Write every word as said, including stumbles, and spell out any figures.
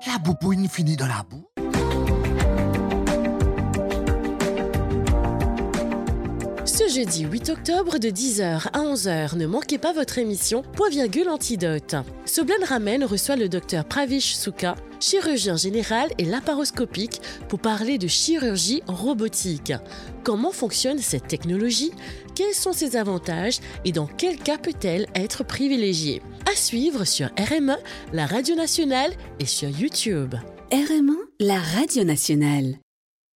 La boubouine finit dans la boue. Ce jeudi huit octobre de dix heures à onze heures, ne manquez pas votre émission Point virgule Antidote. Soblan Ramen reçoit le docteur Pravish Souka, chirurgien général et laparoscopique, pour parler de chirurgie robotique. Comment fonctionne cette technologie? Quels sont ses avantages et dans quel cas peut-elle être privilégiée? À suivre sur R M un, la radio nationale, et sur YouTube. R M un, la radio nationale.